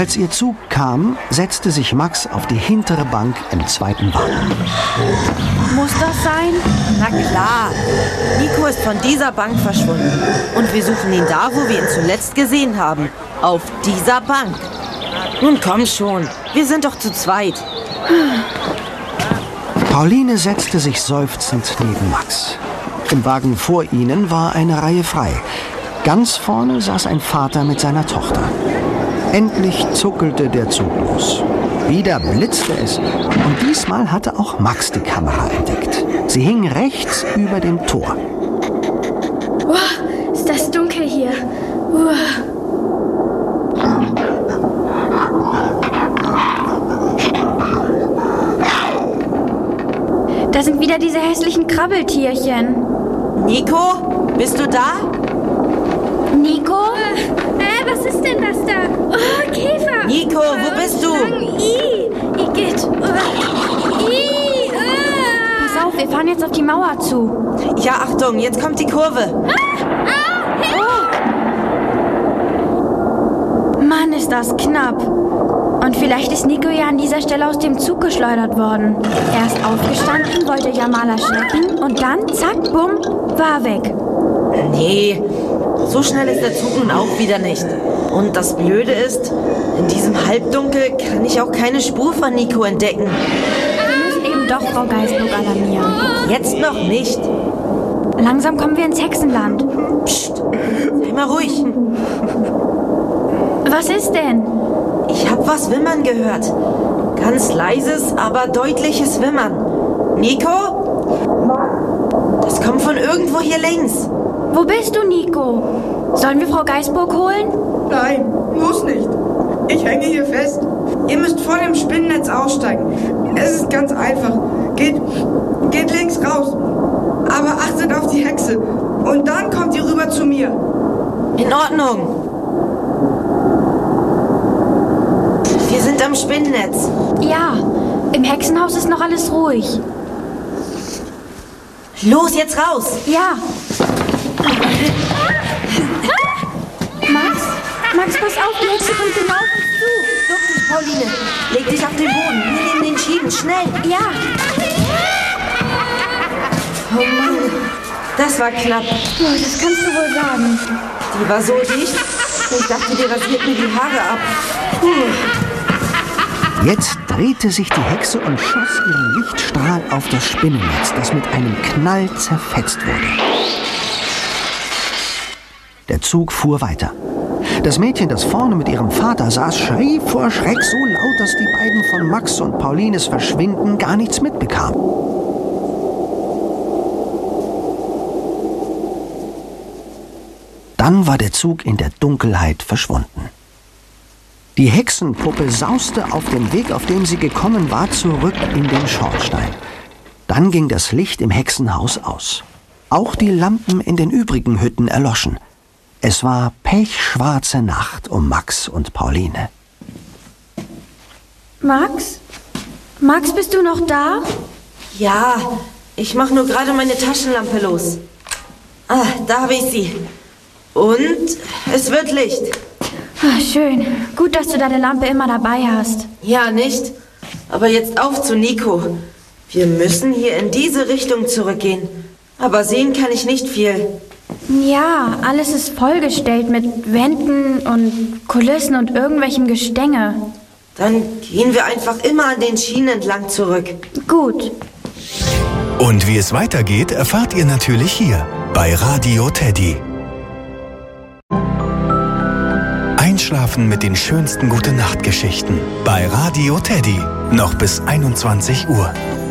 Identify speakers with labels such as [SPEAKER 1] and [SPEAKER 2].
[SPEAKER 1] Als ihr Zug kam, setzte sich Max auf die hintere Bank im zweiten Wagen.
[SPEAKER 2] Muss das sein?
[SPEAKER 3] Na klar. Nico ist von dieser Bank verschwunden. Und wir suchen ihn da, wo wir ihn zuletzt gesehen haben. Auf dieser Bank. Nun komm schon. Wir sind doch zu zweit.
[SPEAKER 1] Pauline setzte sich seufzend neben Max. Im Wagen vor ihnen war eine Reihe frei. Ganz vorne saß ein Vater mit seiner Tochter. Endlich zuckelte der Zug los. Wieder blitzte es. Und diesmal hatte auch Max die Kamera entdeckt. Sie hing rechts über dem Tor.
[SPEAKER 4] Ist das dunkel hier. Da sind wieder diese hässlichen Krabbeltierchen.
[SPEAKER 3] Nico, bist du da?
[SPEAKER 4] Nico? Was ist denn das da? Oh, Käfer!
[SPEAKER 3] Nico, wo bist du?
[SPEAKER 4] Igitt!
[SPEAKER 2] Pass auf, wir fahren jetzt auf die Mauer zu.
[SPEAKER 3] Ja, Achtung, jetzt kommt die Kurve.
[SPEAKER 2] Mann, ist das knapp. Und vielleicht ist Nico ja an dieser Stelle aus dem Zug geschleudert worden. Er ist aufgestanden, wollte Jamala schleppen und dann, zack, bumm, war weg.
[SPEAKER 3] Nee, so schnell ist der Zug nun auch wieder nicht. Und das Blöde ist, in diesem Halbdunkel kann ich auch keine Spur von Nico entdecken.
[SPEAKER 2] Wir müssen eben doch Frau Geißburg alarmieren.
[SPEAKER 3] Jetzt noch nicht.
[SPEAKER 2] Langsam kommen wir ins Hexenland.
[SPEAKER 3] Psst, sei mal ruhig.
[SPEAKER 2] Was ist denn?
[SPEAKER 3] Ich hab was wimmern gehört. Ganz leises, aber deutliches Wimmern. Nico? Das kommt von irgendwo hier längs.
[SPEAKER 2] Wo bist du, Nico? Sollen wir Frau Geißburg holen?
[SPEAKER 5] Nein, muss nicht. Ich hänge hier fest. Ihr müsst vor dem Spinnennetz aussteigen. Es ist ganz einfach. Geht links raus. Aber achtet auf die Hexe. Und dann kommt ihr rüber zu mir.
[SPEAKER 3] In Ordnung. Wir sind am Spinnennetz.
[SPEAKER 2] Ja, im Hexenhaus ist noch alles ruhig.
[SPEAKER 3] Los, jetzt raus.
[SPEAKER 2] Ja. Max, pass auf, die Hexe kommt genau auf uns zu.
[SPEAKER 3] Duck dich, Pauline. Leg dich auf den Boden. Wir nehmen den Schienen. Schnell.
[SPEAKER 2] Ja.
[SPEAKER 3] Oh Mann, das war knapp.
[SPEAKER 2] Das kannst du wohl sagen.
[SPEAKER 3] Die war so dicht. Ich dachte, die rasiert mir die Haare ab.
[SPEAKER 1] Jetzt drehte sich die Hexe und schoss ihren Lichtstrahl auf das Spinnennetz, das mit einem Knall zerfetzt wurde. Der Zug fuhr weiter. Das Mädchen, das vorne mit ihrem Vater saß, schrie vor Schreck so laut, dass die beiden von Max und Paulines Verschwinden gar nichts mitbekamen. Dann war der Zug in der Dunkelheit verschwunden. Die Hexenpuppe sauste auf dem Weg, auf dem sie gekommen war, zurück in den Schornstein. Dann ging das Licht im Hexenhaus aus. Auch die Lampen in den übrigen Hütten erloschen. Es war pechschwarze Nacht um Max und Pauline.
[SPEAKER 2] Max? Max, bist du noch da?
[SPEAKER 3] Ja, ich mach nur gerade meine Taschenlampe los. Da habe ich sie. Und es wird Licht.
[SPEAKER 2] Schön. Gut, dass du deine Lampe immer dabei hast.
[SPEAKER 3] Ja, nicht? Aber jetzt auf zu Nico. Wir müssen hier in diese Richtung zurückgehen. Aber sehen kann ich nicht viel.
[SPEAKER 2] Ja, alles ist vollgestellt mit Wänden und Kulissen und irgendwelchem Gestänge.
[SPEAKER 3] Dann gehen wir einfach immer an den Schienen entlang zurück.
[SPEAKER 2] Gut.
[SPEAKER 6] Und wie es weitergeht, erfahrt ihr natürlich hier bei Radio Teddy. Einschlafen mit den schönsten Gute-Nacht-Geschichten bei Radio Teddy. Noch bis 21 Uhr.